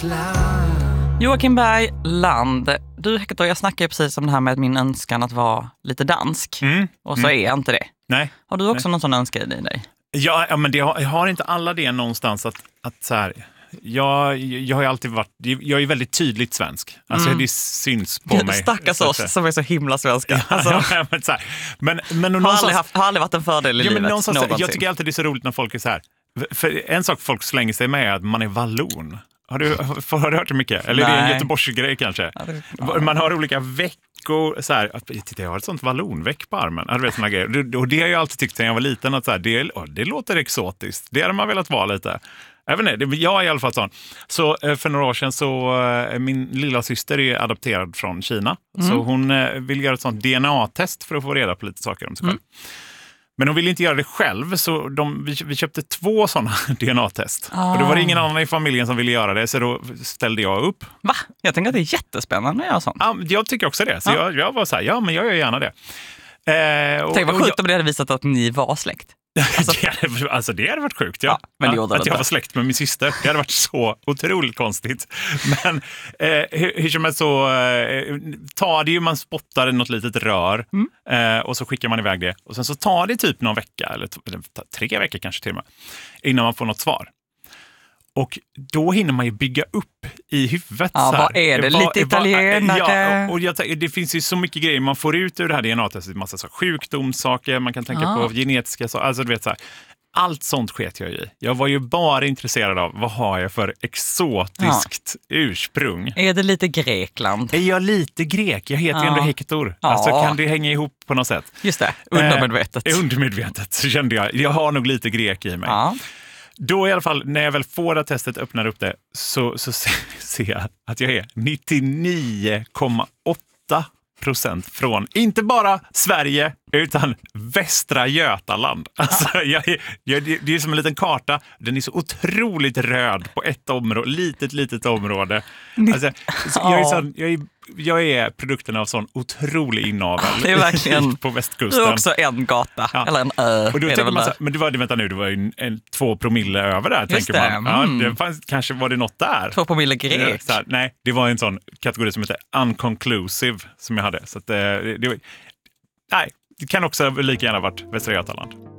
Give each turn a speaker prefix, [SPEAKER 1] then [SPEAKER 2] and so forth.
[SPEAKER 1] Joakim Berg, Land. Du Hector, jag snackade precis om det här med min önskan att vara lite dansk. Och så är jag inte det.
[SPEAKER 2] Nej.
[SPEAKER 1] Har du också någon sån önskan i dig?
[SPEAKER 2] Ja, men jag har inte alla det någonstans att så här... Jag har ju alltid varit... Jag är väldigt tydligt svensk. Alltså det syns på mig.
[SPEAKER 1] Stackars oss som är så himla svenska.
[SPEAKER 2] Men
[SPEAKER 1] har aldrig varit en fördel i livet någonsin.
[SPEAKER 2] Jag tycker alltid det är så roligt när folk är så här... För en sak folk slänger sig med är att man är vallon. Har du hört det mycket? Eller är det en Göteborgsgrej kanske? Man har olika veckor så här, titta, jag har ett sånt vallonveck på armen. Du vet, såna grejer. Och det har jag alltid tyckt när jag var liten att så här, det låter exotiskt. Det hade man velat vara lite. Jag vet inte, jag är i alla fall sån. Så för några år sedan så min lilla syster är adopterad från Kina. Så hon vill göra ett sånt DNA-test för att få reda på lite saker om sig själv. Men hon ville inte göra det själv, så vi köpte 2 sådana DNA-test. Och då var det ingen annan i familjen som ville göra det, så då ställde jag upp.
[SPEAKER 1] Va? Jag tänker att det är jättespännande att göra sånt.
[SPEAKER 2] Ja, jag tycker också det. Så jag var så här, men jag gör gärna det.
[SPEAKER 1] Tänk vad sjukt om det hade visat att ni var släkt.
[SPEAKER 2] Alltså det hade varit sjukt, ja.
[SPEAKER 1] Men
[SPEAKER 2] att jag var släkt med min syster. Det hade varit så otroligt konstigt. Men hur som helst så tar det ju, man spottar något litet rör och så skickar man iväg det. Och sen så tar det typ någon vecka, eller 3 veckor kanske till och med, innan man får något svar. Och då hinner man ju bygga upp i huvudet.
[SPEAKER 1] Ja, vad är det? Lite italienare?
[SPEAKER 2] Och det finns ju så mycket grejer man får ut ur det här DNA-testet. Massa så sjukdomssaker, man kan tänka på genetiska saker. Alltså du vet så här, allt sånt sket jag i. Jag var ju bara intresserad av vad har jag för exotiskt ursprung.
[SPEAKER 1] Är det lite Grekland?
[SPEAKER 2] Är jag lite grek? Jag heter ju ändå Hector. Alltså kan det hänga ihop på något sätt?
[SPEAKER 1] Just det, undermedvetet.
[SPEAKER 2] Undermedvetet så kände jag har nog lite grek i mig.
[SPEAKER 1] Ja.
[SPEAKER 2] Då i alla fall, när jag väl får det testet, öppnar upp det, så ser jag att jag är 99,8% från, inte bara Sverige, utan Västra Götaland. Alltså, det är som en liten karta. Den är så otroligt röd på ett område, litet område. Alltså, jag är produkten av sån otrolig inavel.
[SPEAKER 1] Det är verkligen
[SPEAKER 2] på västkusten.
[SPEAKER 1] Du är också en gata, eller en ö.
[SPEAKER 2] Och då tänker man så, men vänta nu, det var ju 2 promille över där, tänker man. Ja, kanske var det något där.
[SPEAKER 1] 2 promille grek.
[SPEAKER 2] Nej, det var en sån kategori som heter unconclusive som jag hade. Så att, nej, det kan också lika gärna varit Västra Götaland.